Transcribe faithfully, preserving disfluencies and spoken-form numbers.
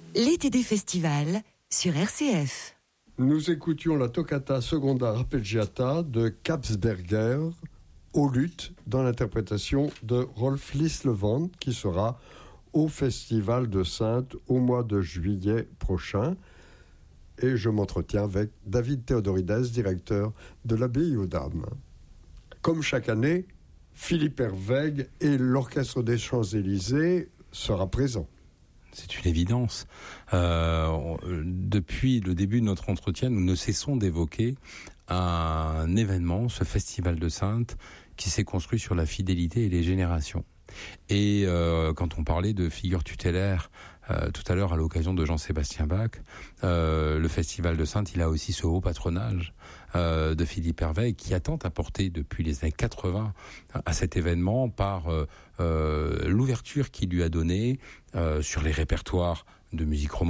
L'été des festivals sur R C F. Nous écoutions la toccata seconda arpeggiata de Kapsberger au luth dans l'interprétation de Rolf Lislevand qui sera au Festival de Saintes au mois de juillet prochain. Et je m'entretiens avec David Théodorides, directeur de l'Abbaye aux Dames. Comme chaque année, Philippe Hervègue et l'Orchestre des Champs-Élysées sera présent. C'est une évidence. Euh, depuis le début de notre entretien, nous ne cessons d'évoquer un événement, ce Festival de Saintes, qui s'est construit sur la fidélité et les générations. Et euh, quand on parlait de figure tutélaire euh, tout à l'heure à l'occasion de Jean-Sébastien Bach, euh, le Festival de Saintes, il a aussi ce haut patronage euh, de Philippe Hervègue qui a tant apporté depuis les années quatre-vingts à cet événement par euh, euh, l'ouverture qu'il lui a donnée euh, sur les répertoires de musique romantique.